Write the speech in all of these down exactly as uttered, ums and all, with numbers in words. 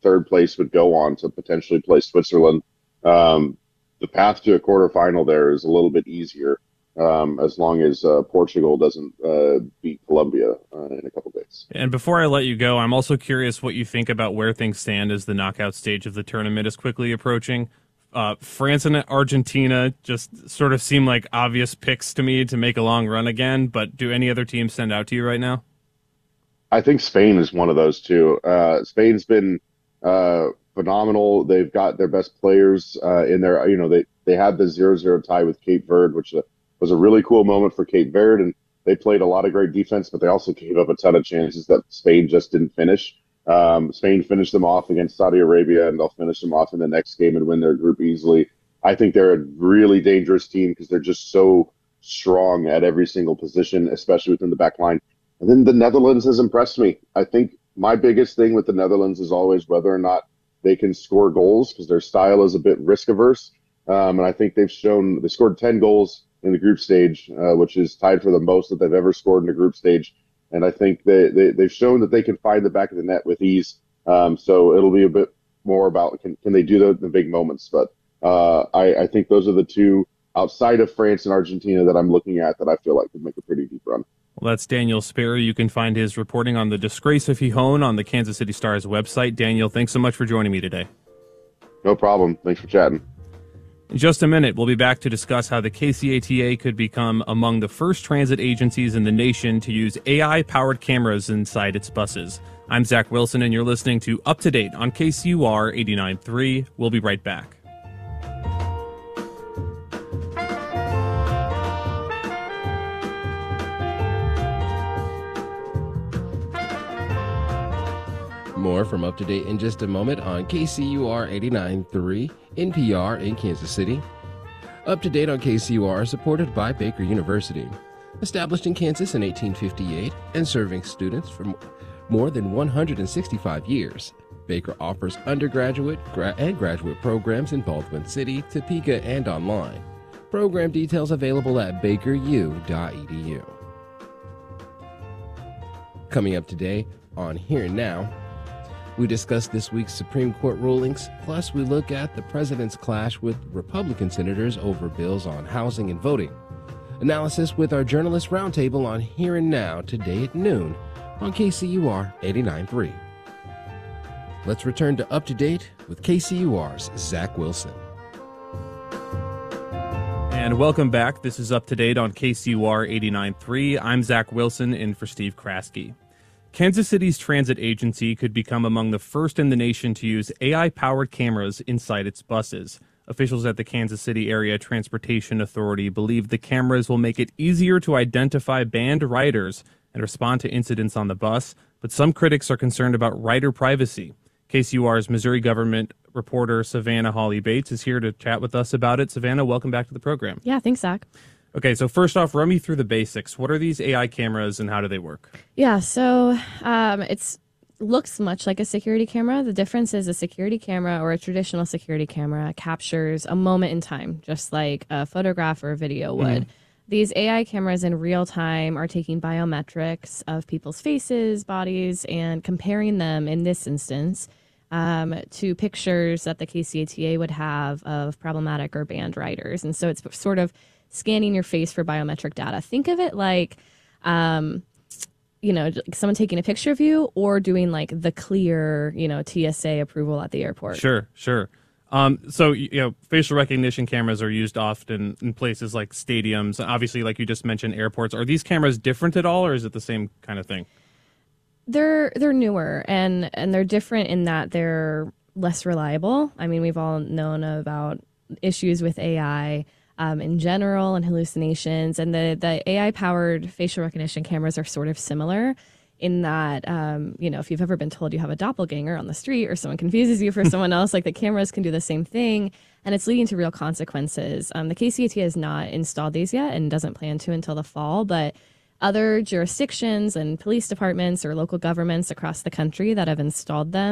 third place would go on to potentially play Switzerland. Um, the path to a quarterfinal there is a little bit easier um, as long as uh, Portugal doesn't uh, beat Colombia uh, in a couple days. And before I let you go, I'm also curious what you think about where things stand as the knockout stage of the tournament is quickly approaching. Uh, France and Argentina just sort of seem like obvious picks to me to make a long run again, but do any other teams stand out to you right now? I think Spain is one of those two. Uh, Spain's been uh, phenomenal. They've got their best players uh, in there. You know, they, they had the zero zero tie with Cape Verde, which uh, was a really cool moment for Cape Verde, and they played a lot of great defense, but they also gave up a ton of chances that Spain just didn't finish. Um, Spain finished them off against Saudi Arabia, and they'll finish them off in the next game and win their group easily. I think they're a really dangerous team because they're just so strong at every single position, especially within the back line. And then the Netherlands has impressed me. I think my biggest thing with the Netherlands is always whether or not they can score goals because their style is a bit risk averse. Um, and I think they've shown they scored ten goals in the group stage, uh, which is tied for the most that they've ever scored in a group stage. And I think they, they, they've shown that they can find the back of the net with ease. Um, so it'll be a bit more about can, can they do the, the big moments. But uh, I, I think those are the two outside of France and Argentina that I'm looking at that I feel like could make a pretty deep run. Well, that's Daniel Sperry. You can find his reporting on the disgrace of Gijón on the Kansas City Star's website. Daniel, thanks so much for joining me today. No problem. Thanks for chatting. In just a minute, we'll be back to discuss how the K C A T A could become among the first transit agencies in the nation to use A I-powered cameras inside its buses. I'm Zach Wilson, and you're listening to Up to Date on K C U R eighty-nine point three. We'll be right back. More from Up to Date in just a moment on K C U R eighty-nine point three, N P R in Kansas City. Up to Date on K C U R is supported by Baker University. Established in Kansas in eighteen fifty-eight and serving students for more than one hundred sixty-five years, Baker offers undergraduate gra- and graduate programs in Baldwin City, Topeka, and online. Program details available at baker u dot e d u. Coming up today on Here and Now, we discuss this week's Supreme Court rulings, plus we look at the president's clash with Republican senators over bills on housing and voting. Analysis with our journalist roundtable on Here and Now today at noon on K C U R eighty-nine point three. Let's return to Up to Date with K C U R's Zach Wilson. And welcome back. This is Up to Date on K C U R eighty-nine point three. I'm Zach Wilson, in for Steve Kraske. Kansas City's transit agency could become among the first in the nation to use A I-powered cameras inside its buses. Officials at the Kansas City Area Transportation Authority believe the cameras will make it easier to identify banned riders and respond to incidents on the bus, but some critics are concerned about rider privacy. K C U R's Missouri government reporter Savannah Hawley Bates is here to chat with us about it. Savannah, welcome back to the program. Yeah, thanks, Zach. Okay, so first off, run me through the basics. What are these A I cameras and how do they work? Yeah, so um, it's looks much like a security camera. The difference is a security camera or a traditional security camera captures a moment in time, just like a photograph or a video would. Mm-hmm. These A I cameras in real time are taking biometrics of people's faces, bodies, and comparing them, in this instance, um, to pictures that the K C A T A would have of problematic or banned riders. And so it's sort of scanning your face for biometric data. Think of it like, um, you know, someone taking a picture of you or doing like the clear, you know, T S A approval at the airport. Sure, sure. Um, so, you know, facial recognition cameras are used often in places like stadiums. Obviously, like you just mentioned, airports. Are these cameras different at all, or is it the same kind of thing? They're they're newer, and, and they're different in that they're less reliable. I mean, we've all known about issues with A I Um, in general and hallucinations. And the, the A I-powered facial recognition cameras are sort of similar in that, um, you know, if you've ever been told you have a doppelganger on the street or someone confuses you for someone else, like the cameras can do the same thing, and it's leading to real consequences. Um, the K C A T A has not installed these yet and doesn't plan to until the fall, but other jurisdictions and police departments or local governments across the country that have installed them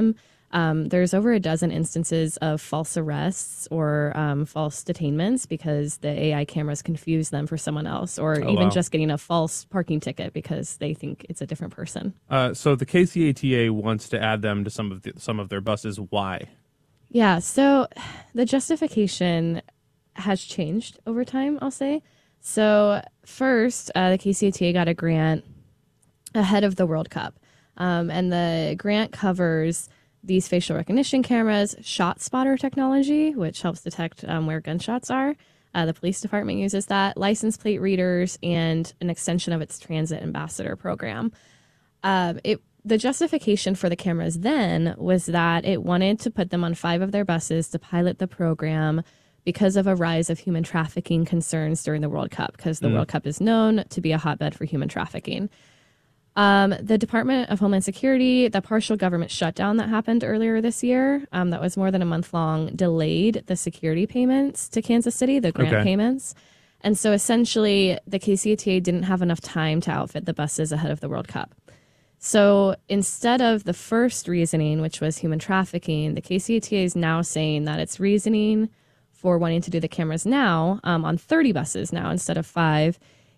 Um, there's over a dozen instances of false arrests or um, false detainments because the A I cameras confuse them for someone else, or Oh, even wow. just getting a false parking ticket because they think it's a different person. Uh, so the K C A T A wants to add them to some of the, some of their buses. Why? Yeah, so the justification has changed over time, I'll say. So first, uh, the K C A T A got a grant ahead of the World Cup, um, and the grant covers these facial recognition cameras, shot spotter technology, which helps detect um, where gunshots are. Uh, the police department uses that, license plate readers, and an extension of its transit ambassador program. Um, it the justification for the cameras then was that it wanted to put them on five of their buses to pilot the program because of a rise of human trafficking concerns during the World Cup, because the Mm. World Cup is known to be a hotbed for human trafficking. Um, the Department of Homeland Security, the partial government shutdown that happened earlier this year, um, that was more than a month long, delayed the security payments to Kansas City, the grant Okay. payments. And so essentially, the K C A T A didn't have enough time to outfit the buses ahead of the World Cup. So instead of the first reasoning, which was human trafficking, the K C A T A is now saying that its reasoning for wanting to do the cameras now um, on thirty buses now instead of five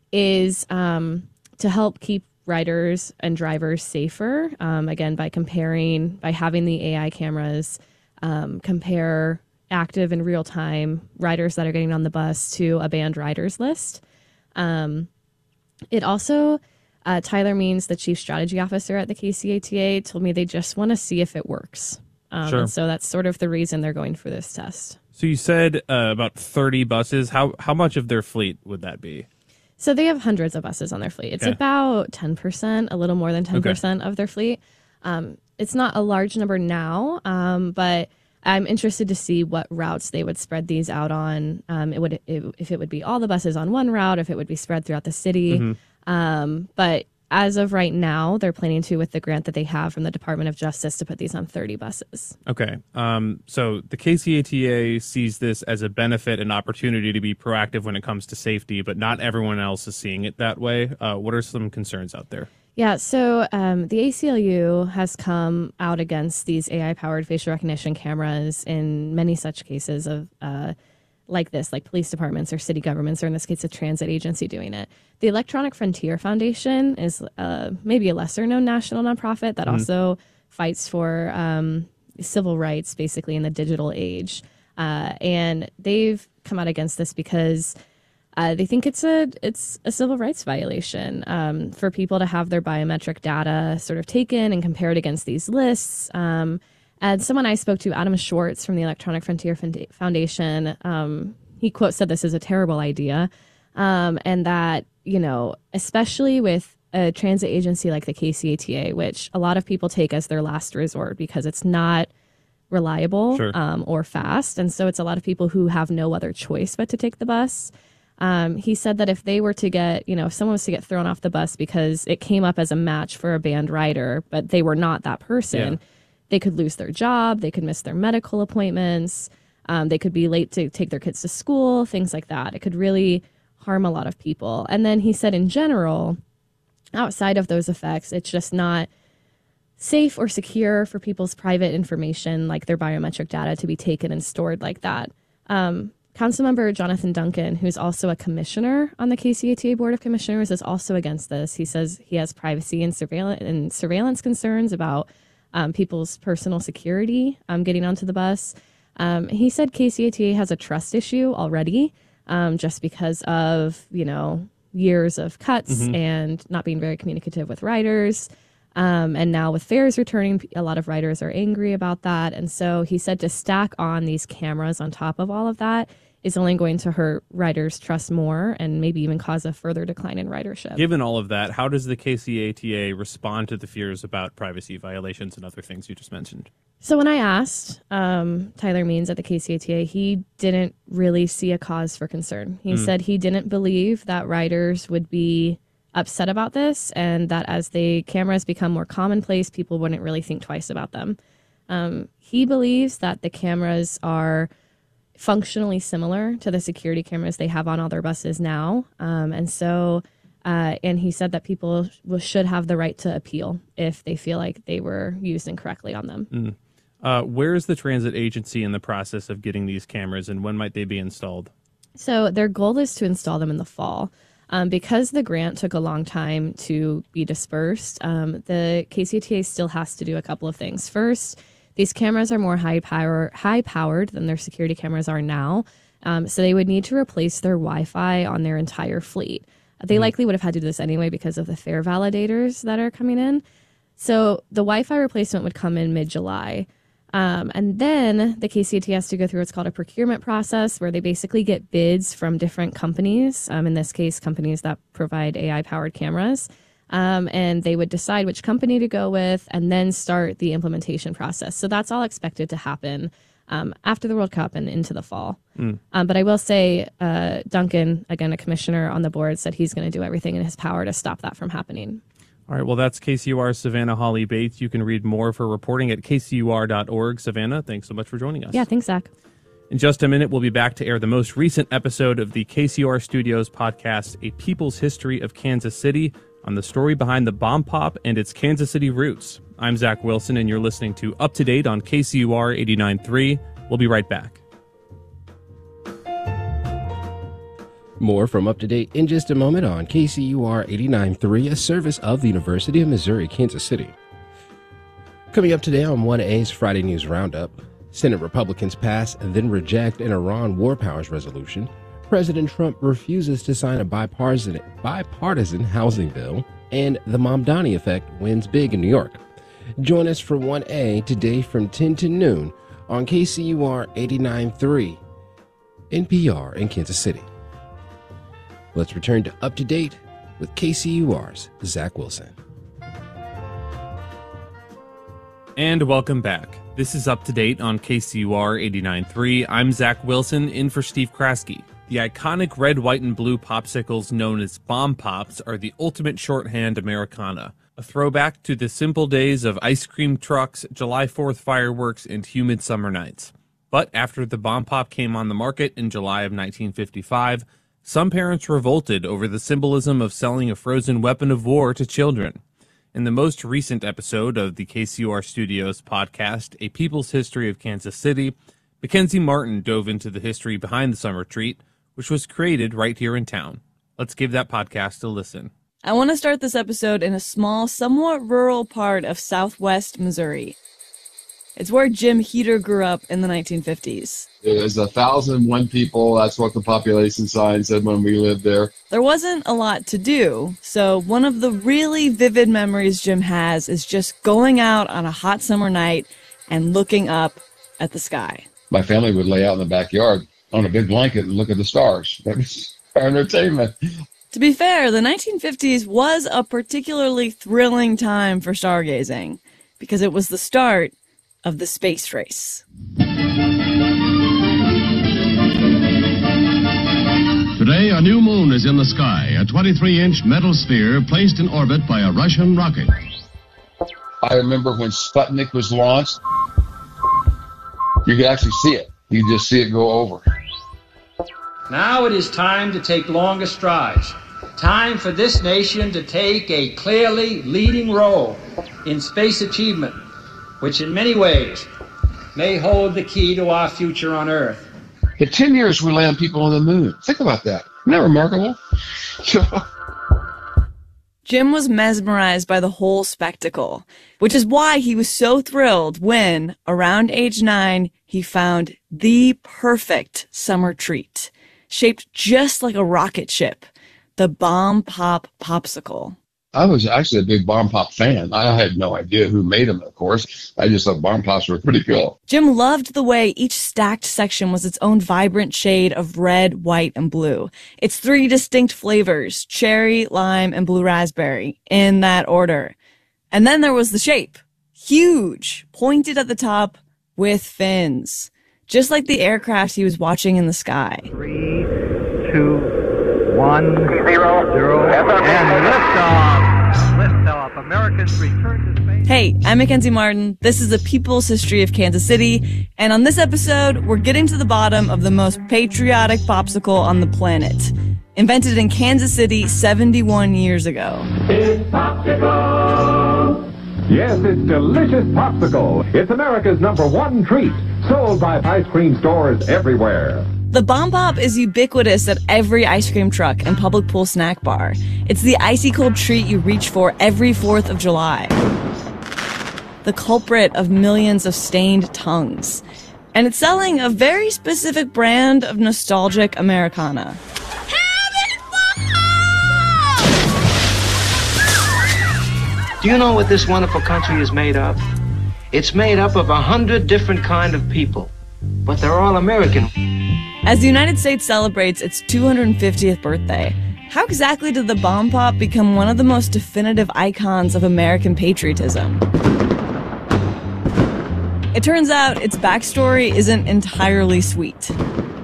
is um, to help keep riders and drivers safer. Um, again, by comparing, by having the A I cameras um, compare active in real time riders that are getting on the bus to a banned riders list. Um, it also, uh, Tyler Means, the chief strategy officer at the K C A T A, told me they just want to see if it works. Um, Sure. And so that's sort of the reason they're going for this test. So you said uh, about thirty buses. How how much of their fleet would that be? So they have hundreds of buses on their fleet. It's Okay. about ten percent, a little more than ten percent of their fleet. Um, it's not a large number now, um, but I'm interested to see what routes they would spread these out on. Um, it would it, if it would be all the buses on one route, if it would be spread throughout the city. Mm-hmm. Um, but as of right now, they're planning to, with the grant that they have from the Department of Justice, to put these on thirty buses. Okay. Um, so the K C A T A sees this as a benefit and opportunity to be proactive when it comes to safety, but not everyone else is seeing it that way. Uh, what are some concerns out there? Yeah, so um, the A C L U has come out against these A I-powered facial recognition cameras in many such cases of uh, like this, like police departments or city governments, or in this case, a transit agency doing it. The Electronic Frontier Foundation is uh, maybe a lesser-known national nonprofit that Mhm. also fights for um, civil rights, basically, in the digital age. Uh, and they've come out against this because Uh, they think it's a it's a civil rights violation um, for people to have their biometric data sort of taken and compared against these lists. Um, and someone I spoke to, Adam Schwartz from the Electronic Frontier Founda- Foundation, um, he quote said this is a terrible idea, um, and that, you know, especially with a transit agency like the K C A T A, which a lot of people take as their last resort because it's not reliable Sure. um, or fast, and so it's a lot of people who have no other choice but to take the bus. Um, he said that if they were to get, you know, if someone was to get thrown off the bus because it came up as a match for a banned rider, but they were not that person, Yeah. they could lose their job, they could miss their medical appointments, um, they could be late to take their kids to school, things like that. It could really harm a lot of people. And then he said in general, outside of those effects, it's just not safe or secure for people's private information, like their biometric data, to be taken and stored like that. Um, Councilmember Jonathan Duncan, who's also a commissioner on the K C A T A Board of Commissioners, is also against this. He says he has privacy and surveillance and surveillance concerns about um, people's personal security um, getting onto the bus. Um, he said K C A T A has a trust issue already, um, just because of, you know, years of cuts Mhm. and not being very communicative with riders. Um, and now with fares returning, a lot of riders are angry about that. And so he said to stack on these cameras on top of all of that is only going to hurt riders' trust more and maybe even cause a further decline in ridership. Given all of that, how does the K C A T A respond to the fears about privacy violations and other things you just mentioned? So when I asked um, Tyler Means at the K C A T A, he didn't really see a cause for concern. He Mm. said he didn't believe that riders would be upset about this, and that as the cameras become more commonplace, people wouldn't really think twice about them. Um, he believes that the cameras are functionally similar to the security cameras they have on all their buses now. Um, and so, uh, and he said that people sh- should have the right to appeal if they feel like they were used incorrectly on them. Mm. Uh, where is the transit agency in the process of getting these cameras, and when might they be installed? So their goal is to install them in the fall. Um, because the grant took a long time to be dispersed, um, the K C T A still has to do a couple of things. First, these cameras are more high power, high powered than their security cameras are now. Um, so they would need to replace their Wi-Fi on their entire fleet. They mm-hmm. likely would have had to do this anyway because of the fare validators that are coming in. So the Wi-Fi replacement would come in mid-July. Um, and then the K C T has to go through what's called a procurement process where they basically get bids from different companies, um, in this case, companies that provide A I-powered cameras. Um, and they would decide which company to go with and then start the implementation process. So that's all expected to happen um, after the World Cup and into the fall. Mm. Um, but I will say uh, Duncan, again, a commissioner on the board, said he's going to do everything in his power to stop that from happening. All right, well, that's K C U R's Savannah Holly Bates. You can read more for reporting at K C U R dot org. Savannah, thanks so much for joining us. Yeah, thanks, Zach. In just a minute, we'll be back to air the most recent episode of the K C U R Studios podcast, A People's History of Kansas City, on the story behind the bomb pop and its Kansas City roots. I'm Zach Wilson, and you're listening to Up to Date on K C U R eighty-nine point three. We'll be right back. More from Up to Date in just a moment on K C U R eighty-nine point three, a service of the University of Missouri, Kansas City. Coming up today on one A's Friday News Roundup, Senate Republicans pass and then reject an Iran war powers resolution. President Trump refuses to sign a bipartisan, bipartisan housing bill, and the Mamdani effect wins big in New York. Join us for one A today from ten to noon on K C U R eighty-nine point three, N P R in Kansas City. Let's return to Up to Date with K C U R's Zach Wilson. And welcome back. This is Up to Date on K C U R eighty-nine point three. I'm Zach Wilson, in for Steve Kraske. The iconic red, white, and blue popsicles known as Bomb Pops are the ultimate shorthand Americana, a throwback to the simple days of ice cream trucks, July fourth fireworks, and humid summer nights. But after the Bomb Pop came on the market in July of nineteen fifty-five, some parents revolted over the symbolism of selling a frozen weapon of war to children. In the most recent episode of the K C U R Studios podcast, A People's History of Kansas City, Mackenzie Martin dove into the history behind the summer treat, which was created right here in town. Let's give that podcast a listen. I want to start this episode in a small, somewhat rural part of southwest Missouri. It's where Jim Heater grew up in the nineteen fifties. There's a thousand and one people. That's what the population sign said when we lived there. There wasn't a lot to do, so one of the really vivid memories Jim has is just going out on a hot summer night and looking up at the sky. My family would lay out in the backyard on a big blanket and look at the stars. That was our entertainment. To be fair, the nineteen fifties was a particularly thrilling time for stargazing because it was the start of the space race. Today, a new moon is in the sky, a twenty-three inch metal sphere placed in orbit by a Russian rocket. I remember when Sputnik was launched, you could actually see it. You could just see it go over. Now it is time to take longer strides. Time for this nation to take a clearly leading role in space achievement, which in many ways may hold the key to our future on Earth. In ten years, we land people on the moon. Think about that. Isn't that remarkable? Jim was mesmerized by the whole spectacle, which is why he was so thrilled when, around age nine, he found the perfect summer treat, shaped just like a rocket ship, the Bomb Pop Popsicle. I was actually a big Bomb Pop fan. I had no idea who made them, of course. I just thought Bomb Pops were pretty cool. Jim loved the way each stacked section was its own vibrant shade of red, white, and blue. Its three distinct flavors, cherry, lime, and blue raspberry, in that order. And then there was the shape. Huge, pointed at the top, with fins. Just like the aircraft he was watching in the sky. Three, two, one, zero, zero, and liftoff. Liftoff. Americans return to space. Hey, I'm Mackenzie Martin. This is A People's History of Kansas City. And on this episode, we're getting to the bottom of the most patriotic popsicle on the planet. Invented in Kansas City seventy-one years ago. It's popsicle. Yes, it's delicious popsicle. It's America's number one treat, sold by ice cream stores everywhere. The Bomb Pop is ubiquitous at every ice cream truck and public pool snack bar. It's the icy cold treat you reach for every fourth of July. The culprit of millions of stained tongues. And it's selling a very specific brand of nostalgic Americana. Do you know what this wonderful country is made of? It's made up of a hundred different kind of people, but they're all American. As the United States celebrates its two hundred fiftieth birthday, how exactly did the Bomb Pop become one of the most definitive icons of American patriotism? It turns out its backstory isn't entirely sweet.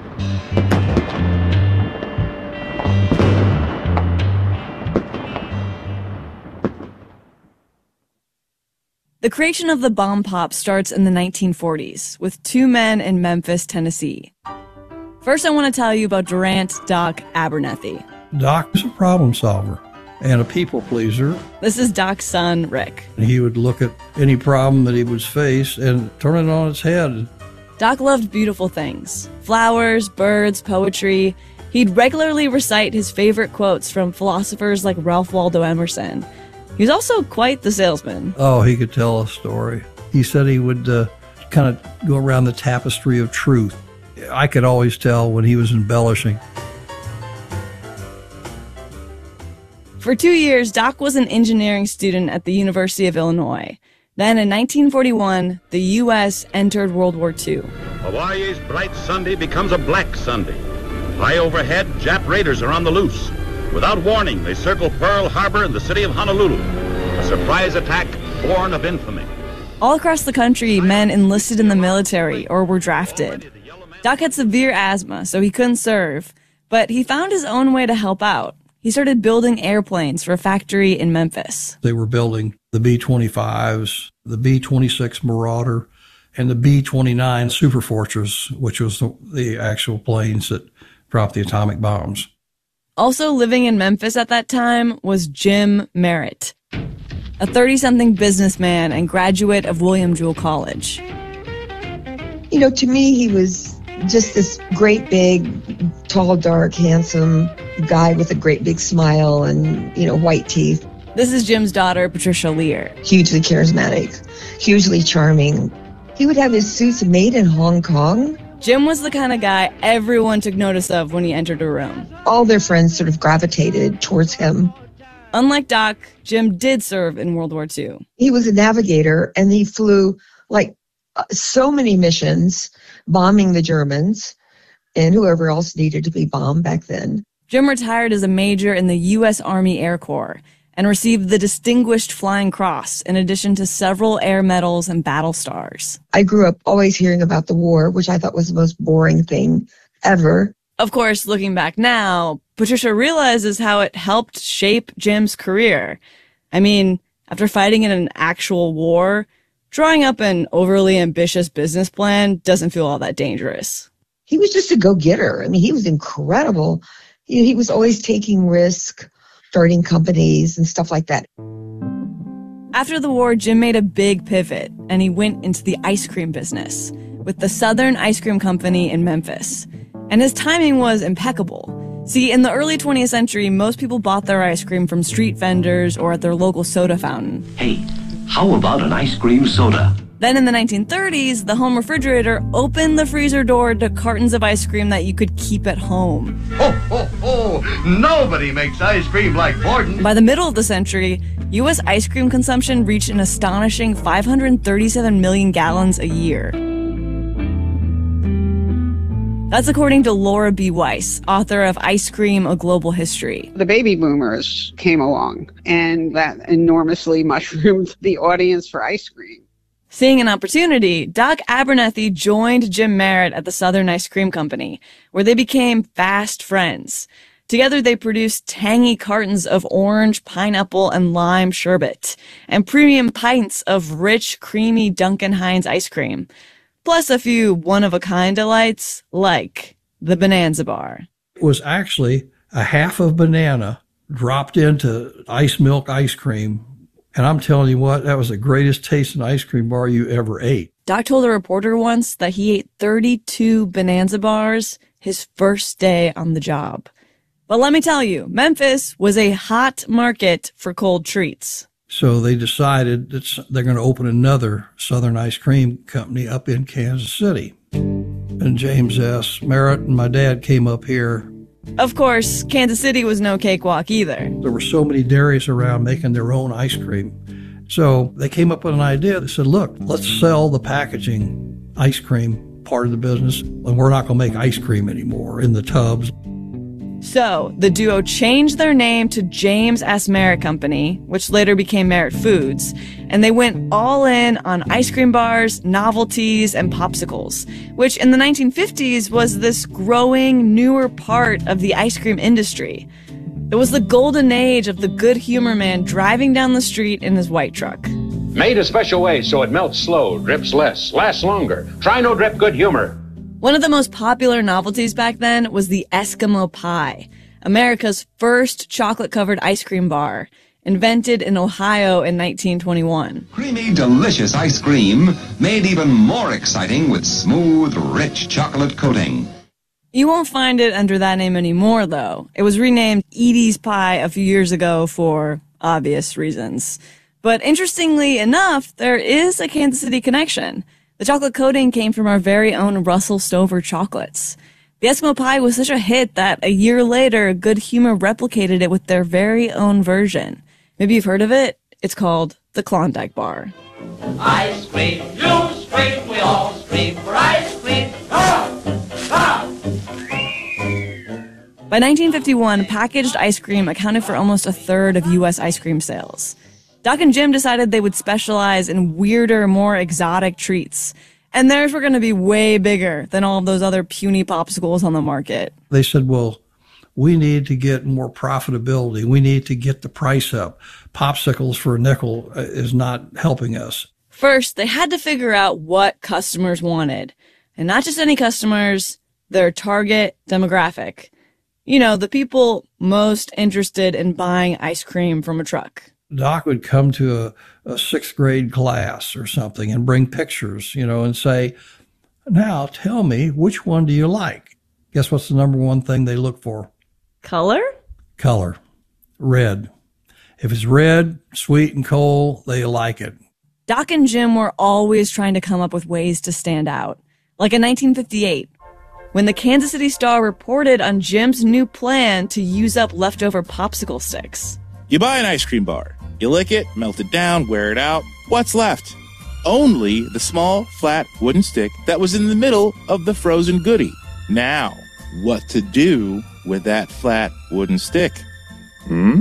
The creation of the Bomb Pop starts in the nineteen forties with two men in Memphis, Tennessee. First, I want to tell you about Durant Doc Abernethy. Doc was a problem solver and a people pleaser. This is Doc's son, Rick. He would look at any problem that he would face and turn it on its head. Doc loved beautiful things. Flowers, birds, poetry. He'd regularly recite his favorite quotes from philosophers like Ralph Waldo Emerson. He was also quite the salesman. Oh, he could tell a story. He said he would uh, kind of go around the tapestry of truth. I could always tell when he was embellishing. For two years, Doc was an engineering student at the University of Illinois. Then in nineteen forty-one, the U S entered World War Two. Hawaii's bright Sunday becomes a black Sunday. High overhead, Jap raiders are on the loose. Without warning, they circle Pearl Harbor and the city of Honolulu. A surprise attack born of infamy. All across the country, men enlisted in the military or were drafted. Doc had severe asthma, so he couldn't serve, but he found his own way to help out. He started building airplanes for a factory in Memphis. They were building the B twenty-fives, the B twenty-six Marauder, and the B twenty-nine Superfortress, which was the, the actual planes that dropped the atomic bombs. Also living in Memphis at that time was Jim Merritt, a thirty-something businessman and graduate of William Jewell College. You know, to me, he was just this great, big, tall, dark, handsome guy with a great big smile and, you know, white teeth. This is Jim's daughter, Patricia Lear. Hugely charismatic, hugely charming. He would have his suits made in Hong Kong. Jim was the kind of guy everyone took notice of when he entered a room. All their friends sort of gravitated towards him. Unlike Doc, Jim did serve in World War Two. He was a navigator, and he flew like uh, so many missions, bombing the Germans and whoever else needed to be bombed back then. Jim retired as a major in the U S Army Air Corps and received the Distinguished Flying Cross in addition to several air medals and battle stars. I grew up always hearing about the war, which I thought was the most boring thing ever. Of course, looking back now, Patricia realizes how it helped shape Jim's career. I mean, after fighting in an actual war, drawing up an overly ambitious business plan doesn't feel all that dangerous. He was just a go-getter. I mean, he was incredible. He, he was always taking risks, starting companies and stuff like that. After the war, Jim made a big pivot, and he went into the ice cream business with the Southern Ice Cream Company in Memphis. And his timing was impeccable. See, in the early twentieth century, most people bought their ice cream from street vendors or at their local soda fountain. Hey, how about an ice cream soda? Then in the nineteen thirties, the home refrigerator opened the freezer door to cartons of ice cream that you could keep at home. Ho, ho, ho! Nobody makes ice cream like Borden. By the middle of the century, U S ice cream consumption reached an astonishing five hundred thirty-seven million gallons a year. That's according to Laura B. Weiss, author of Ice Cream, A Global History. The baby boomers came along, and that enormously mushroomed the audience for ice cream. Seeing an opportunity, Doc Abernethy joined Jim Merritt at the Southern Ice Cream Company, where they became fast friends. Together, they produced tangy cartons of orange, pineapple, and lime sherbet, and premium pints of rich, creamy Duncan Hines ice cream. Plus a few one-of-a-kind delights, like the Bonanza Bar. It was actually a half of banana dropped into ice milk ice cream And I'm telling you what, that was the greatest tasting ice cream bar you ever ate. Doc told a reporter once that he ate thirty-two Bonanza bars his first day on the job. But let me tell you, Memphis was a hot market for cold treats. So they decided that they're going to open another Southern ice cream company up in Kansas City. And James S. Merritt and my dad came up here. Of course, Kansas City was no cakewalk either. There were so many dairies around making their own ice cream. So they came up with an idea. They said, look, let's sell the packaging ice cream part of the business, and we're not going to make ice cream anymore in the tubs. So the duo changed their name to James S. Merritt Company, which later became Merritt Foods, and they went all in on ice cream bars, novelties, and popsicles, which in the nineteen fifties was this growing, newer part of the ice cream industry. It was the golden age of the good humor man driving down the street in his white truck. Made a special way so it melts slow, drips less, lasts longer. Try No Drip Good Humor. One of the most popular novelties back then was the Eskimo Pie, America's first chocolate-covered ice cream bar, invented in Ohio in nineteen twenty-one. Creamy, delicious ice cream made even more exciting with smooth, rich chocolate coating. You won't find it under that name anymore, though. It was renamed Edie's Pie a few years ago for obvious reasons. But interestingly enough, there is a Kansas City connection. The chocolate coating came from our very own Russell Stover chocolates. The Eskimo Pie was such a hit that a year later, Good Humor replicated it with their very own version. Maybe you've heard of it. It's called the Klondike Bar. Ice cream, you scream, we all scream for ice cream. Ah! Ah! By nineteen fifty-one, packaged ice cream accounted for almost a third of U S ice cream sales. Doc and Jim decided they would specialize in weirder, more exotic treats. And theirs were going to be way bigger than all of those other puny popsicles on the market. They said, well, we need to get more profitability. We need to get the price up. Popsicles for a nickel is not helping us. First, they had to figure out what customers wanted. And not just any customers, their target demographic. You know, the people most interested in buying ice cream from a truck. Doc would come to a, a sixth grade class or something and bring pictures, you know, and say, now tell me, which one do you like? Guess what's the number one thing they look for? Color? Color. Red. If it's red, sweet and cold, they like it. Doc and Jim were always trying to come up with ways to stand out. Like in nineteen fifty-eight, when the Kansas City Star reported on Jim's new plan to use up leftover popsicle sticks. You buy an ice cream bar. You lick it, melt it down, wear it out. What's left? Only the small, flat wooden stick that was in the middle of the frozen goodie. Now, what to do with that flat wooden stick? Hmm?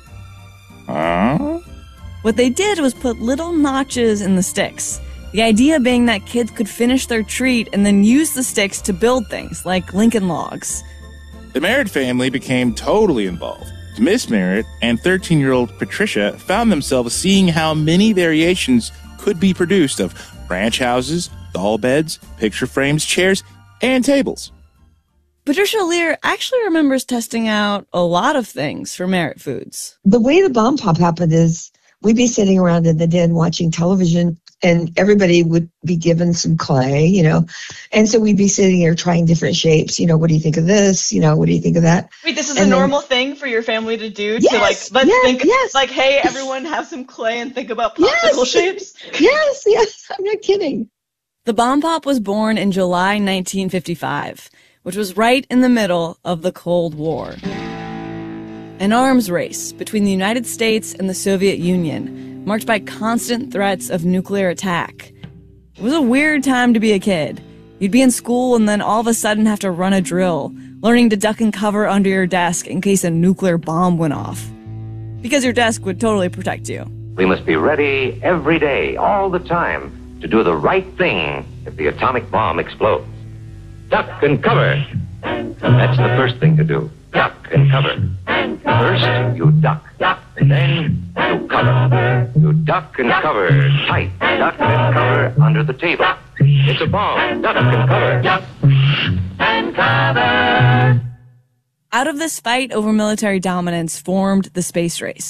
Huh? What they did was put little notches in the sticks. The idea being that kids could finish their treat and then use the sticks to build things like Lincoln Logs. The Merritt family became totally involved. Miss Merritt and thirteen-year-old Patricia found themselves seeing how many variations could be produced of ranch houses, doll beds, picture frames, chairs, and tables. Patricia Lear actually remembers testing out a lot of things for Merritt Foods. The way the bomb pop happened is we'd be sitting around in the den watching television, and everybody would be given some clay, you know. And so we'd be sitting there trying different shapes. You know, what do you think of this? You know, what do you think of that? Wait, this is and a then, normal thing for your family to do? Yes, to like, let's yes, think, yes. like, hey, everyone have some clay and think about popsicle yes. shapes? Yes, yes, I'm not kidding. The Bomb Pop was born in July nineteen fifty-five, which was right in the middle of the Cold War. An arms race between the United States and the Soviet Union, marked by constant threats of nuclear attack. It was a weird time to be a kid. You'd be in school and then all of a sudden have to run a drill, learning to duck and cover under your desk in case a nuclear bomb went off. Because your desk would totally protect you. We must be ready every day, all the time, to do the right thing if the atomic bomb explodes. Duck and cover. That's the first thing to do. Duck and cover. First, you duck. And then you cover. You duck and cover tight. Duck and cover under the table. It's a bomb. Duck and cover. Duck and cover. Out of this fight over military dominance formed the space race.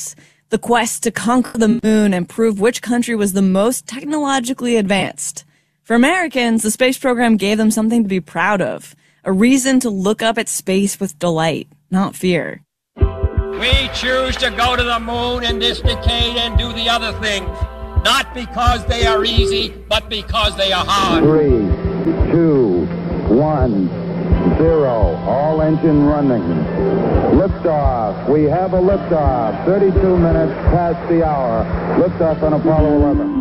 the quest to conquer the moon and prove which country was the most technologically advanced. For Americans, the space program gave them something to be proud of, a reason to look up at space with delight, not fear. We choose to go to the moon in this decade and do the other things, not because they are easy, but because they are hard. Three, two, one, zero. All engine running. Liftoff. We have a liftoff. thirty-two minutes past the hour. Liftoff on Apollo eleven.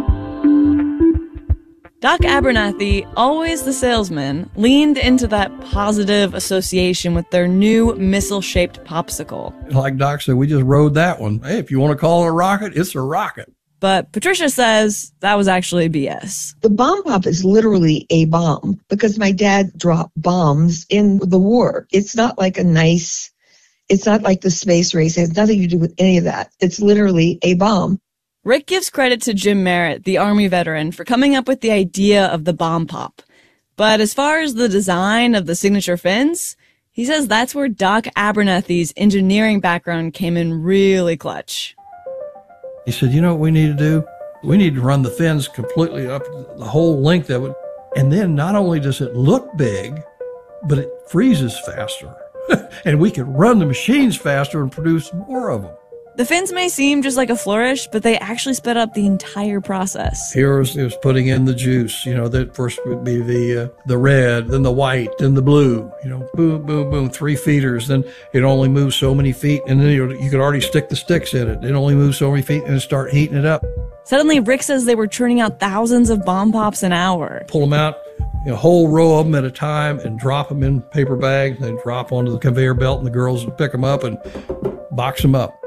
Doc Abernathy, always the salesman, leaned into that positive association with their new missile-shaped popsicle. Like Doc said, we just rode that one. Hey, if you want to call it a rocket, it's a rocket. But Patricia says that was actually B S. The bomb pop is literally a bomb because my dad dropped bombs in the war. It's not like a nice, it's not like the space race. It has nothing to do with any of that. It's literally a bomb. Rick gives credit to Jim Merritt, the Army veteran, for coming up with the idea of the bomb pop. But as far as the design of the signature fins, he says that's where Doc Abernathy's engineering background came in really clutch. He said, you know what we need to do? We need to run the fins completely up the whole length of it. And then not only does it look big, but it freezes faster. And we can run the machines faster and produce more of them. The fins may seem just like a flourish, but they actually sped up the entire process. Here was, it was putting in the juice. You know, that first would be the uh, the red, then the white, then the blue. You know, boom, boom, boom, three feeders. Then it only moves so many feet, and then you, you could already stick the sticks in it. It only moves so many feet, and start heating it up. Suddenly, Rick says they were churning out thousands of bomb pops an hour. Pull them out, you know, a whole row of them at a time, and drop them in paper bags. And they drop onto the conveyor belt, and the girls would pick them up and box them up.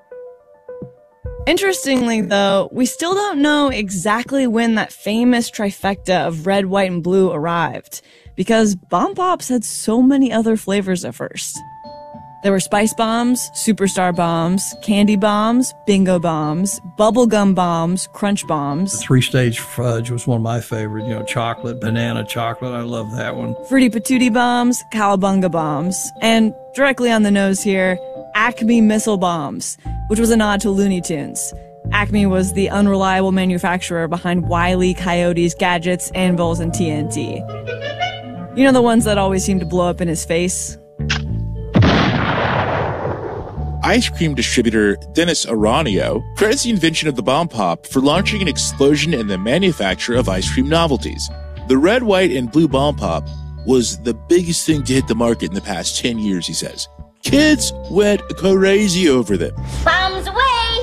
Interestingly, though, we still don't know exactly when that famous trifecta of red, white, and blue arrived, because bomb pops had so many other flavors at first. There were spice bombs, superstar bombs, candy bombs, bingo bombs, bubblegum bombs, crunch bombs. The three-stage fudge was one of my favorite, you know, chocolate, banana chocolate. I love that one. Fruity patootie bombs, cowabunga bombs, and directly on the nose here, Acme missile bombs, which was a nod to Looney Tunes. Acme was the unreliable manufacturer behind Wile E. Coyote's gadgets, anvils, and T N T. You know, the ones that always seem to blow up in his face? Ice cream distributor Dennis Aranio credits the invention of the bomb pop for launching an explosion in the manufacture of ice cream novelties. The red, white, and blue bomb pop was the biggest thing to hit the market in the past ten years, he says. Kids went crazy over them. Bombs away!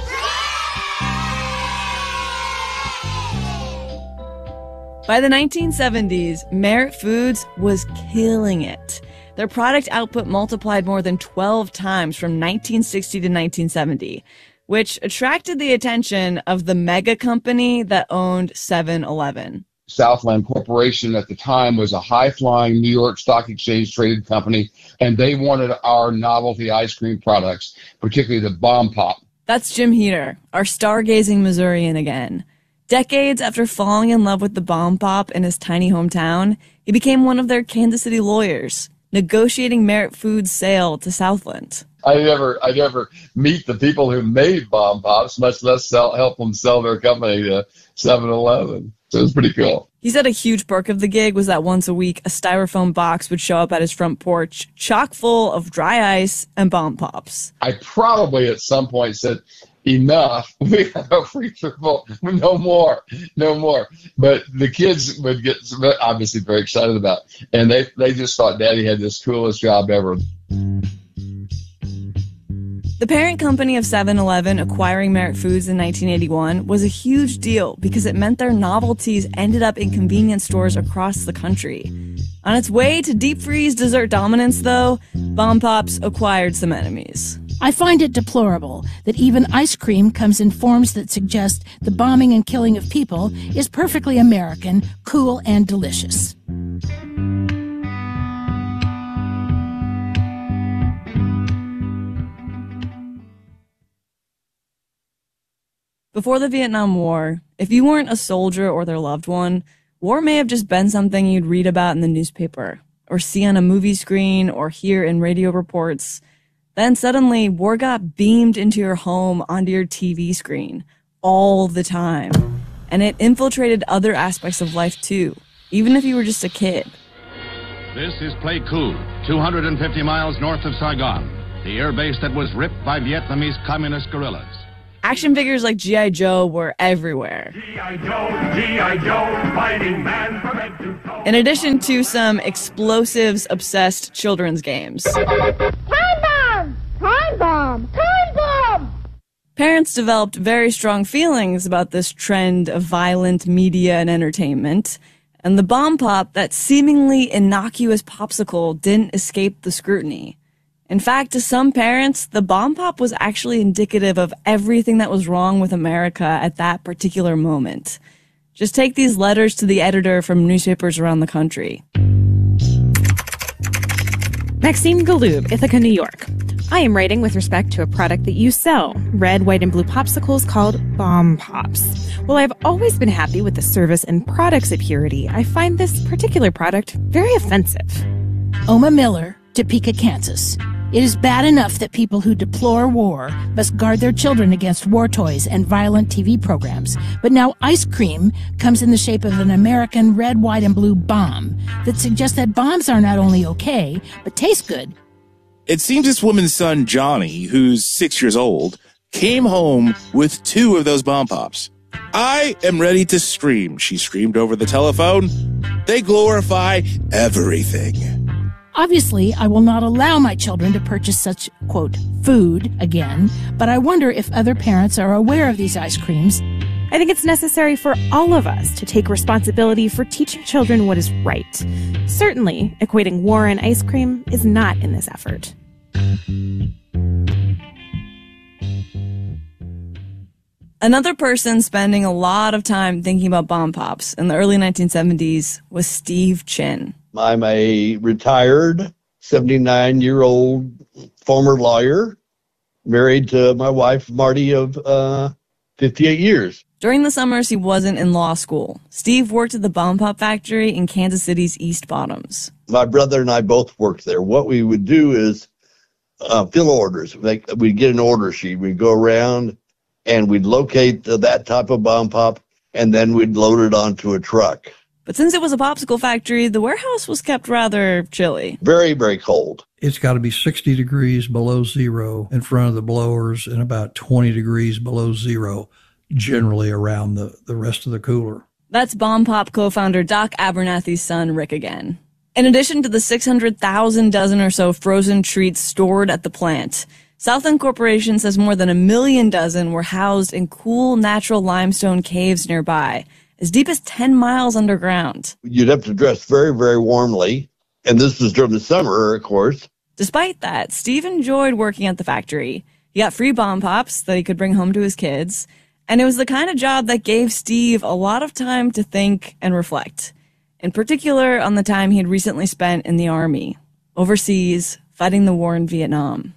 By the nineteen seventies, Merit Foods was killing it. Their product output multiplied more than twelve times from nineteen sixty to nineteen seventy, which attracted the attention of the mega company that owned seven eleven. Southland Corporation at the time was a high-flying New York Stock Exchange traded company, and they wanted our novelty ice cream products, particularly the bomb pop. That's Jim Heater, our stargazing Missourian again. Decades after falling in love with the bomb pop in his tiny hometown, he became one of their Kansas City lawyers, negotiating Merit Foods' sale to Southland. I never, I never meet the people who made bomb pops, much less sell, help them sell their company to seven eleven. So it was pretty cool. He said a huge perk of the gig was that once a week, a styrofoam box would show up at his front porch, chock full of dry ice and bomb pops. I probably at some point said, enough, we have a freezer full, no more, no more. But the kids would get obviously very excited about it. And they, they just thought Daddy had this coolest job ever. The parent company of seven eleven acquiring Merit Foods in nineteen eighty-one was a huge deal because it meant their novelties ended up in convenience stores across the country. On its way to deep freeze dessert dominance, though, Bomb Pops acquired some enemies. I find it deplorable that even ice cream comes in forms that suggest the bombing and killing of people is perfectly American, cool, and delicious. Before the Vietnam War, if you weren't a soldier or their loved one, war may have just been something you'd read about in the newspaper, or see on a movie screen, or hear in radio reports. Then suddenly, war got beamed into your home onto your T V screen all the time. And it infiltrated other aspects of life too, even if you were just a kid. This is Pleiku, two hundred fifty miles north of Saigon, the air base that was ripped by Vietnamese communist guerrillas. Action figures like G I. Joe were everywhere. G I. Joe, G I. Joe, fighting man from head to toe. In addition to some explosives-obsessed children's games. Time bomb! Time bomb! Time bomb! Parents developed very strong feelings about this trend of violent media and entertainment, and the bomb pop, that seemingly innocuous popsicle, didn't escape the scrutiny. In fact, to some parents, the bomb pop was actually indicative of everything that was wrong with America at that particular moment. Just take these letters to the editor from newspapers around the country. Maxime Galoob, Ithaca, New York. I am writing with respect to a product that you sell, red, white, and blue popsicles called Bomb Pops. While I've always been happy with the service and products at Purity, I find this particular product very offensive. Oma Miller, Topeka, Kansas. It is bad enough that people who deplore war must guard their children against war toys and violent T V programs. But now ice cream comes in the shape of an American red, white, and blue bomb that suggests that bombs are not only okay, but taste good. It seems this woman's son, Johnny, who's six years old, came home with two of those bomb pops. I am ready to scream, she screamed over the telephone. They glorify everything. Obviously, I will not allow my children to purchase such, quote, food again, but I wonder if other parents are aware of these ice creams. I think it's necessary for all of us to take responsibility for teaching children what is right. Certainly, equating war and ice cream is not in this effort. Another person spending a lot of time thinking about bomb pops in the early nineteen seventies was Steve Chin. I'm a retired seventy-nine-year-old former lawyer, married to my wife, Marty, of uh, fifty-eight years. During the summers, he wasn't in law school. Steve worked at the bomb pop factory in Kansas City's East Bottoms. My brother and I both worked there. What we would do is uh, fill orders. Like, we'd get an order sheet. We'd go around and we'd locate uh, that type of bomb pop, and then we'd load it onto a truck. But since it was a popsicle factory, the warehouse was kept rather chilly. Very, very cold. It's got to be sixty degrees below zero in front of the blowers and about twenty degrees below zero generally around the, the rest of the cooler. That's Bomb Pop co-founder Doc Abernathy's son, Rick, again. In addition to the six hundred thousand dozen or so frozen treats stored at the plant, Southland Corporation says more than a million dozen were housed in cool natural limestone caves nearby, as deep as ten miles underground. You'd have to dress very, very warmly, and this was during the summer, of course. Despite that, Steve enjoyed working at the factory. He got free bomb pops that he could bring home to his kids, and it was the kind of job that gave Steve a lot of time to think and reflect, in particular on the time he had recently spent in the Army, overseas, fighting the war in Vietnam.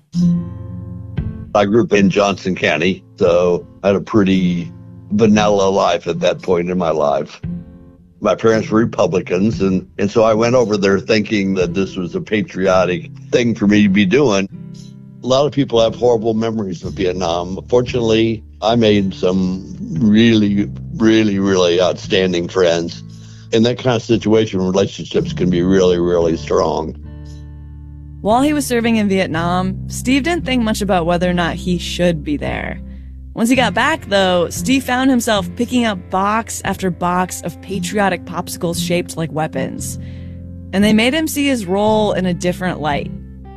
I grew up in Johnson County, so I had a pretty vanilla life at that point in my life. My parents were Republicans, and, and so I went over there thinking that this was a patriotic thing for me to be doing. A lot of people have horrible memories of Vietnam. Fortunately, I made some really, really, really outstanding friends. In that kind of situation, relationships can be really, really strong. While he was serving in Vietnam, Steve didn't think much about whether or not he should be there. Once he got back, though, Steve found himself picking up box after box of patriotic popsicles shaped like weapons. And they made him see his role in a different light.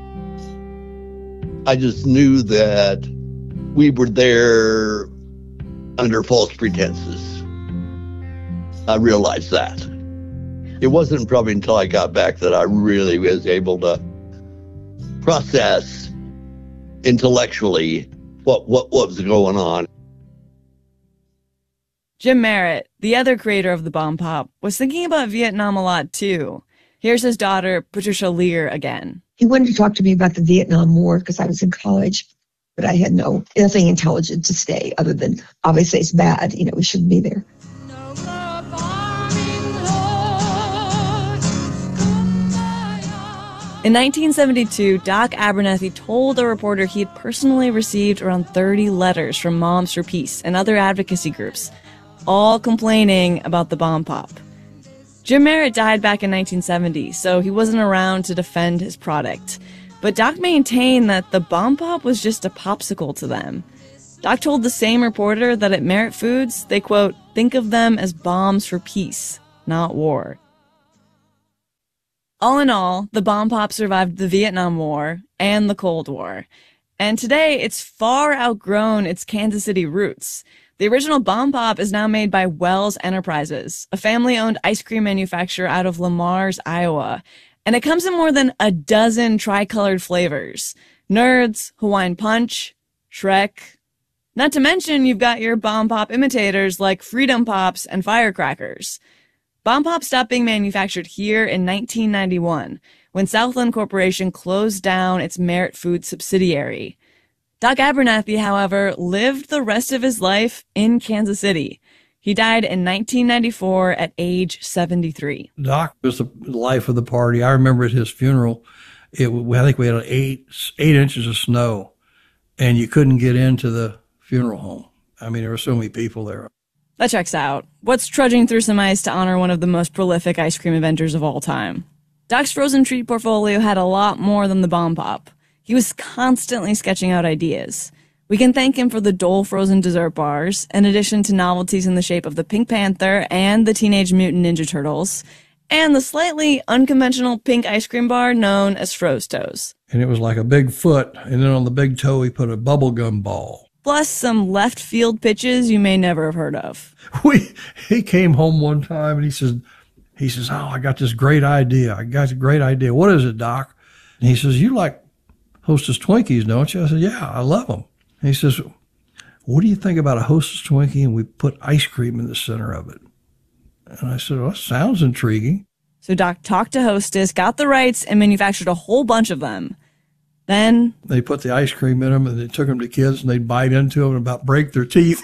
I just knew that we were there under false pretenses. I realized that. It wasn't probably until I got back that I really was able to process intellectually What, what what was going on. Jim Merritt, the other creator of the Bomb Pop, was thinking about Vietnam a lot too. Here's his daughter, Patricia Lear, again. He wanted to talk to me about the Vietnam War because I was in college, but I had no nothing intelligent to say other than obviously it's bad. You know, we shouldn't be there. In nineteen seventy-two, Doc Abernathy told a reporter he had personally received around thirty letters from Moms for Peace and other advocacy groups, all complaining about the bomb pop. Jim Merritt died back in nineteen seventy, so he wasn't around to defend his product. But Doc maintained that the bomb pop was just a popsicle to them. Doc told the same reporter that at Merritt Foods, they, quote, think of them as bombs for peace, not war. All in all, the bomb pop survived the Vietnam War and the Cold War. And today, it's far outgrown its Kansas City roots. The original bomb pop is now made by Wells Enterprises, a family-owned ice cream manufacturer out of Lamars, Iowa. And it comes in more than a dozen tricolored flavors. Nerds, Hawaiian Punch, Shrek. Not to mention, you've got your bomb pop imitators like Freedom Pops and Firecrackers. Bomb Pop stopped being manufactured here in nineteen ninety-one, when Southland Corporation closed down its Merritt Foods subsidiary. Doc Abernathy, however, lived the rest of his life in Kansas City. He died in nineteen ninety-four at age seventy-three. Doc was the life of the party. I remember at his funeral, it, I think we had eight, eight inches of snow, and you couldn't get into the funeral home. I mean, there were so many people there. That checks out. What's trudging through some ice to honor one of the most prolific ice cream inventors of all time? Doc's frozen treat portfolio had a lot more than the bomb pop. He was constantly sketching out ideas. We can thank him for the Dole frozen dessert bars, in addition to novelties in the shape of the Pink Panther and the Teenage Mutant Ninja Turtles, and the slightly unconventional pink ice cream bar known as Froze Toes. And it was like a big foot, and then on the big toe he put a bubblegum ball. Plus some left field pitches you may never have heard of. We he came home one time and he said, he says, oh, I got this great idea. I got a great idea. What is it, Doc? And he says, you like Hostess Twinkies, don't you? I said, yeah, I love them. And he says, what do you think about a Hostess Twinkie and we put ice cream in the center of it? And I said, well, that sounds intriguing. So Doc talked to Hostess, got the rights, and manufactured a whole bunch of them. Then they put the ice cream in them and they took them to kids and they'd bite into them and about break their teeth.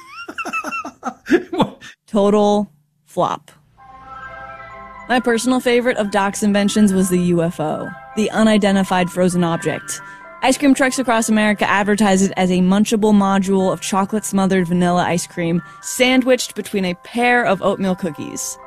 Total flop. My personal favorite of Doc's inventions was the U F O, the unidentified frozen object. Ice cream trucks across America advertise it as a munchable module of chocolate-smothered vanilla ice cream sandwiched between a pair of oatmeal cookies.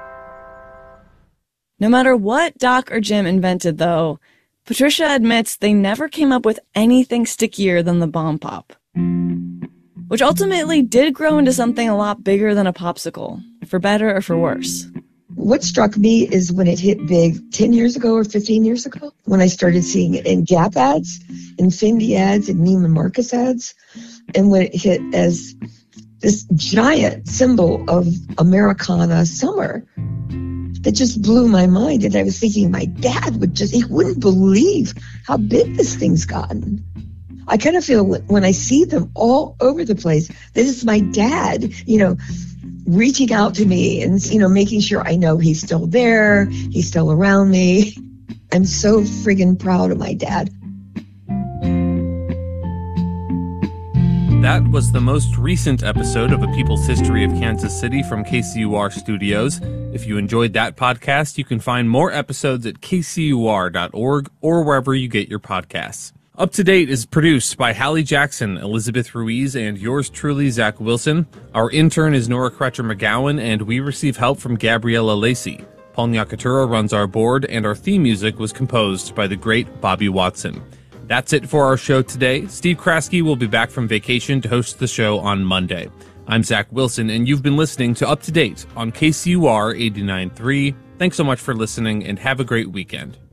No matter what Doc or Jim invented, though, Patricia admits they never came up with anything stickier than the bomb pop, which ultimately did grow into something a lot bigger than a popsicle, for better or for worse. What struck me is when it hit big ten years ago or fifteen years ago, when I started seeing it in Gap ads, in Fendi ads, and Neiman Marcus ads, and when it hit as this giant symbol of Americana summer. That just blew my mind. And I was thinking my dad would just, he wouldn't believe how big this thing's gotten. I kind of feel when I see them all over the place, this is my dad, you know, reaching out to me and, you know, making sure I know he's still there, he's still around me. I'm so friggin' proud of my dad. That was the most recent episode of A People's History of Kansas City from K C U R Studios. If you enjoyed that podcast, you can find more episodes at k c u r dot org or wherever you get your podcasts. Up to Date is produced by Hallie Jackson, Elizabeth Ruiz, and yours truly, Zach Wilson. Our intern is Nora Crutcher McGowan, and we receive help from Gabriella Lacey. Paul Nyakatura runs our board, and our theme music was composed by the great Bobby Watson. That's it for our show today. Steve Kraske will be back from vacation to host the show on Monday. I'm Zach Wilson, and you've been listening to Up to Date on K C U R eighty-nine point three. Thanks so much for listening, and have a great weekend.